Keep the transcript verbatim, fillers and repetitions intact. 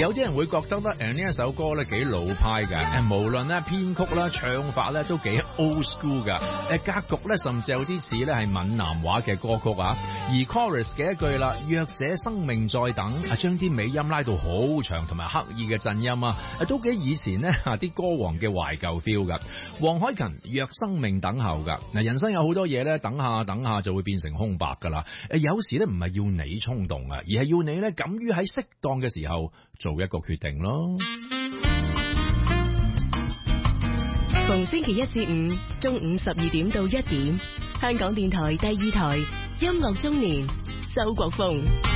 有啲人會覺得咧，誒呢一首歌咧幾老派嘅，誒無論咧編曲啦、唱法咧都幾 old school 噶，誒格局咧甚至有啲似咧係閩南話嘅歌曲啊。而 chorus 嘅一句啦，弱者生命在等，啊將啲尾音拉到好長，同埋刻意嘅震音啊，都幾以前呢啲歌王嘅懷舊 feel 噶。黃凱芹若生命等候噶，嗱人生有好多嘢咧，等下等下就會變成空白噶啦。誒有時咧唔係要你衝動啊，而係要你咧敢於喺適當嘅時候做一個決定咯。 逢星期一至五中午十二點到一點，香港電台第二台音樂中年，周國峰。